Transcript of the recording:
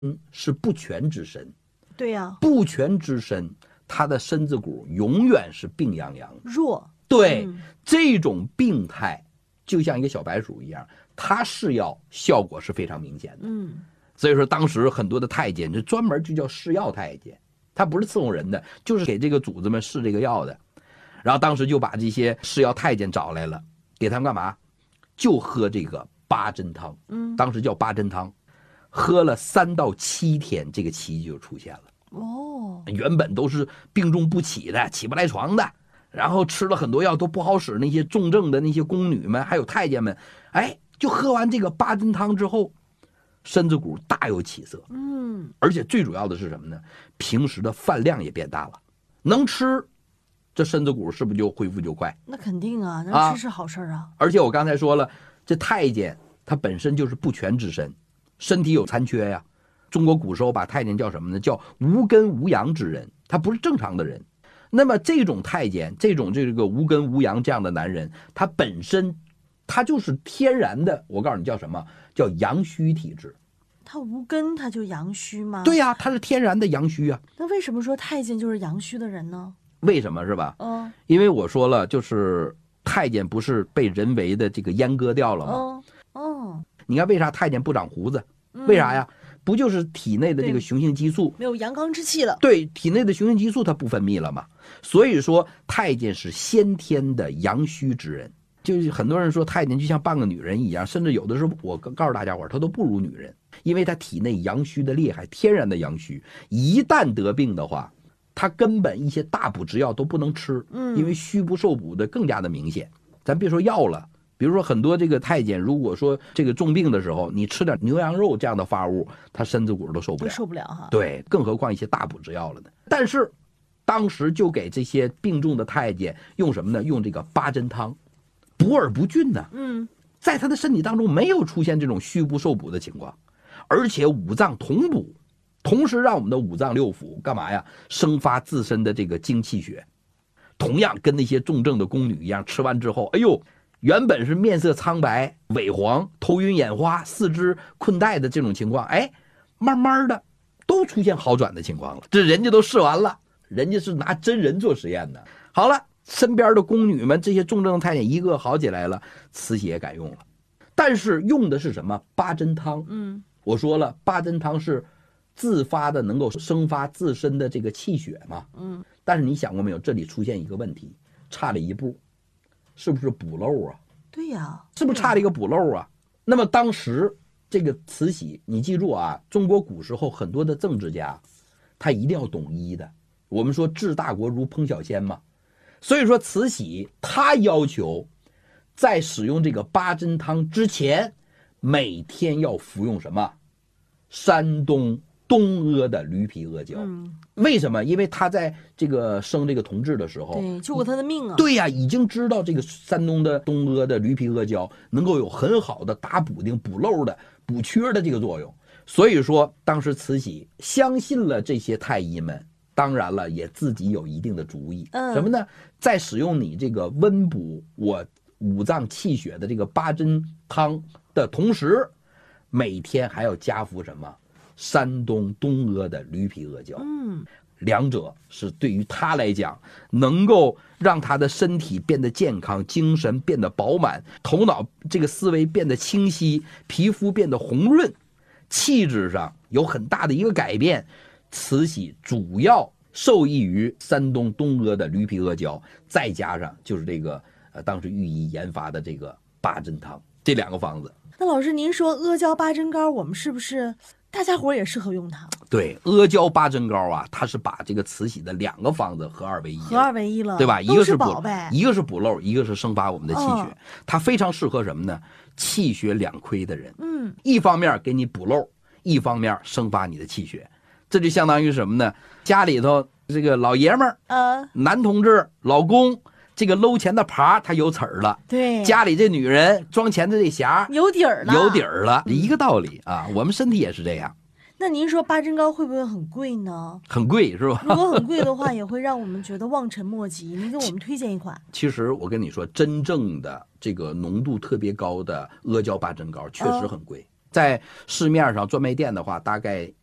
是不全之身， 对呀， 不全之身，他的身子骨永远是病殃殃的， 弱。 对，这种病态就像一个小白鼠一样，它试药效果是非常明显的。所以说当时很多的太监就专门就叫试药太监，他不是伺候人的，就是给这个主子们试这个药的。然后当时就把这些试药太监找来了，给他们干嘛？就喝这个八珍汤，当时叫八珍汤，喝了3到7天，这个奇迹就出现了。原本都是病重不起的，起不来床的，然后吃了很多药都不好使，那些重症的那些宫女们还有太监们，就喝完这个八珍汤之后，身子骨大有起色。而且最主要的是什么呢？平时的饭量也变大了，能吃，这身子骨是不是就恢复就快？ 那肯定啊，能吃是好事啊。 而且我刚才说了，这太监他本身就是不全之身，身体有残缺呀。中国古时候把太监叫什么呢？叫无根无阳之人，他不是正常的人。那么这种太监，这种这个无根无阳这样的男人，他本身他就是天然的，我告诉你叫什么？叫阳虚体质。 他无根他就阳虚吗？ 对呀，他是天然的阳虚啊。 那为什么说太监就是阳虚的人呢？ 为什么是吧？因为我说了，就是太监不是被人为的这个阉割掉了吗？你看为啥太监不长胡子？为啥呀？不就是体内的这个雄性激素没有阳刚之气了？ 对，体内的雄性激素它不分泌了嘛。所以说太监是先天的阳虚之人。就是很多人说太监就像半个女人一样，甚至有的时候我告诉大家伙，他都不如女人，因为他体内阳虚的厉害，天然的阳虚，一旦得病的话，他根本一些大补之药都不能吃，因为虚不受补的更加的明显。咱别说药了，比如说很多这个太监，如果说这个重病的时候，你吃点牛羊肉这样的发物，他身子骨都受不了， 受不了哈。 对，更何况一些大补之药了呢？但是当时就给这些病重的太监用什么呢？用这个八珍汤，补而不峻呢。在他的身体当中没有出现这种虚不受补的情况，而且五脏同补，同时让我们的五脏六腑干嘛呀？生发自身的这个精气血。同样跟那些重症的宫女一样，吃完之后，哎呦，原本是面色苍白、萎黄、头晕眼花、四肢困怠的这种情况，慢慢的都出现好转的情况了。这人家都试完了，人家是拿真人做实验的。好了，身边的宫女们这些重症的太监一个好起来了，慈禧也敢用了。但是用的是什么？八珍汤。我说了，八珍汤是自发的，能够生发自身的这个气血嘛。但是你想过没有，这里出现一个问题，差了一步，是不是补漏啊？ 对呀， 是不是差了一个补漏啊？那么当时这个慈禧，你记住啊，中国古时候很多的政治家，他一定要懂医的。我们说治大国如烹小鲜嘛，所以说慈禧她要求在使用这个八珍汤之前，每天要服用什么？山东东阿的驴皮阿胶。为什么？因为他在这个生这个同治的时候， 对，救过他的命啊。 对呀，已经知道这个山东的东阿的驴皮阿胶能够有很好的打补丁、补漏的、补缺的这个作用。所以说，当时慈禧相信了这些太医们，当然了，也自己有一定的主意。什么呢？在使用你这个温补我五脏气血的这个八珍汤的同时，每天还要加服什么？山东东阿的驴皮阿胶。两者是对于他来讲，能够让他的身体变得健康，精神变得饱满，头脑这个思维变得清晰，皮肤变得红润，气质上有很大的一个改变。慈禧主要受益于山东东阿的驴皮阿胶，再加上就是这个当时御医研发的这个八珍汤，这两个方子。 那老师，您说阿胶八珍膏，我们是不是大家伙也适合用它？ 对，阿胶八珍膏啊，它是把这个慈禧的两个方子合二为一了，对吧？一个是宝贝， 一个是补漏，一个是生发我们的气血。它非常适合什么呢？气血两亏的人。一方面给你补漏，一方面生发你的气血。这就相当于什么呢？家里头这个老爷们儿，男同志、老公，这个搂钱的耙他有齿儿了， 对， 家里这女人装钱的这匣有底儿了，一个道理啊。我们身体也是这样。 那您说八珍膏会不会很贵呢？ 很贵是吧？ 如果很贵的话，也会让我们觉得望尘莫及。您给我们推荐一款。 其实我跟你说，真正的这个浓度特别高的阿胶八珍膏确实很贵。在市面上专卖店的话，大概